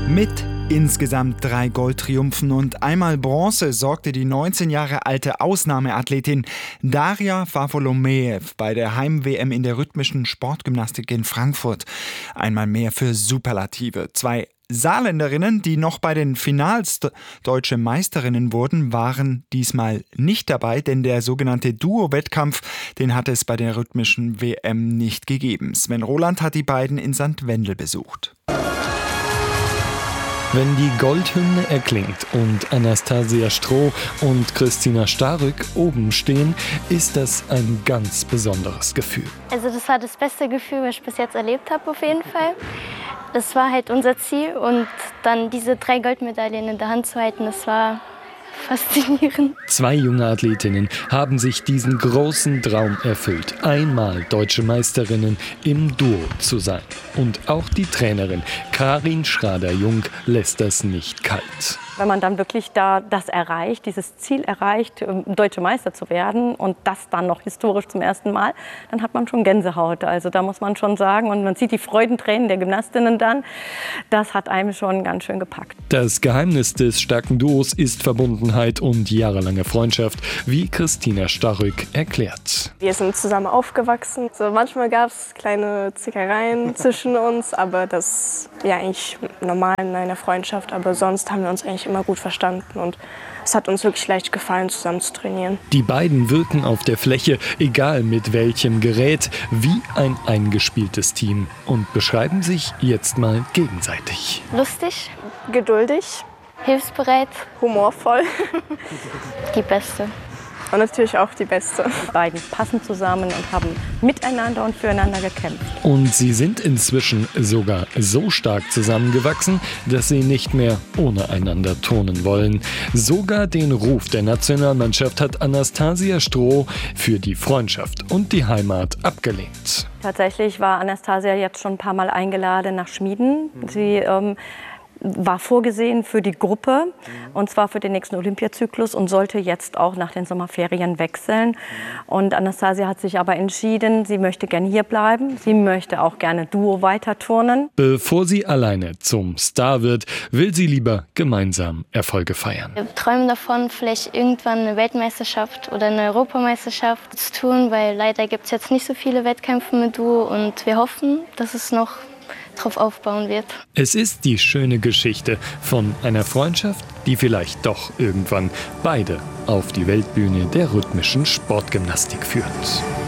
Mit insgesamt 3 Goldtriumphen und einmal Bronze sorgte die 19 Jahre alte Ausnahmeathletin Daria Varvolomejew bei der Heim-WM in der rhythmischen Sportgymnastik in Frankfurt. Einmal mehr für Superlative. 2 Saarländerinnen, die noch bei den Finals deutsche Meisterinnen wurden, waren diesmal nicht dabei, denn der sogenannte Duo-Wettkampf, den hat es bei der rhythmischen WM nicht gegeben. Sven Roland hat die beiden in St. Wendel besucht. Wenn die Goldhymne erklingt und Anastasia Stroh und Christina Starrück oben stehen, ist das ein ganz besonderes Gefühl. Also das war das beste Gefühl, was ich bis jetzt erlebt habe auf jeden Fall. Das war halt unser Ziel und dann diese 3 Goldmedaillen in der Hand zu halten, das war faszinierend. 2 junge Athletinnen haben sich diesen großen Traum erfüllt, einmal deutsche Meisterinnen im Duo zu sein. Und auch die Trainerin Karin Schrader-Jung lässt das nicht kalt. Wenn man dann wirklich da das erreicht, dieses Ziel erreicht, deutsche Meister zu werden und das dann noch historisch zum ersten Mal, dann hat man schon Gänsehaut. Also da muss man schon sagen, und man sieht die Freudentränen der Gymnastinnen dann, das hat einem schon ganz schön gepackt. Das Geheimnis des starken Duos ist Verbundenheit und jahrelange Freundschaft, wie Christina Starrück erklärt. Wir sind zusammen aufgewachsen. So, manchmal gab es kleine Zickereien zwischen uns, aber das ist ja eigentlich normal in einer Freundschaft. Aber sonst haben wir uns eigentlich immer gut verstanden und es hat uns wirklich leicht gefallen, zusammen zu trainieren. Die beiden wirken auf der Fläche, egal mit welchem Gerät, wie ein eingespieltes Team und beschreiben sich jetzt mal gegenseitig. Lustig, Geduldig, hilfsbereit, humorvoll die Beste. und natürlich auch die Beste. Die beiden passen zusammen und haben miteinander und füreinander gekämpft. Und sie sind inzwischen sogar so stark zusammengewachsen, dass sie nicht mehr ohne einander turnen wollen. Sogar den Ruf der Nationalmannschaft hat Anastasia Stroh für die Freundschaft und die Heimat abgelehnt. Tatsächlich war Anastasia jetzt schon ein paar Mal eingeladen nach Schmieden. Sie war vorgesehen für die Gruppe, und zwar für den nächsten Olympiazyklus, und sollte jetzt auch nach den Sommerferien wechseln. Und Anastasia hat sich aber entschieden, sie möchte gerne hier bleiben. Sie möchte auch gerne Duo weiter turnen. Bevor sie alleine zum Star wird, will sie lieber gemeinsam Erfolge feiern. Wir träumen davon, vielleicht irgendwann eine Weltmeisterschaft oder eine Europameisterschaft zu tun, weil leider gibt es jetzt nicht so viele Wettkämpfe mit Duo und wir hoffen, dass es noch drauf aufbauen wird. Es ist die schöne Geschichte von einer Freundschaft, die vielleicht doch irgendwann beide auf die Weltbühne der rhythmischen Sportgymnastik führt.